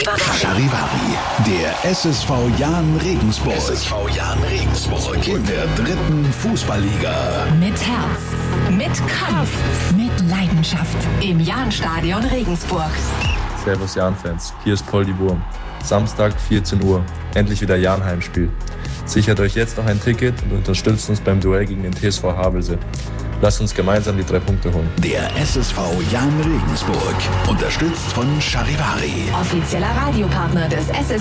Charivari, der SSV Jahn Regensburg. In der 3. Fußballliga. Mit Herz, mit Kampf, mit Leidenschaft. Im Jahnstadion Regensburg. Servus Jahn-Fans, hier ist Poldi Wurm. Samstag 14 Uhr, endlich wieder Jahn-Heimspiel. Sichert euch jetzt noch ein Ticket und unterstützt uns beim Duell gegen den TSV Havelse. Lasst uns gemeinsam die 3 Punkte holen. Der SSV Jahn Regensburg, unterstützt von Charivari. Offizieller Radiopartner des SSV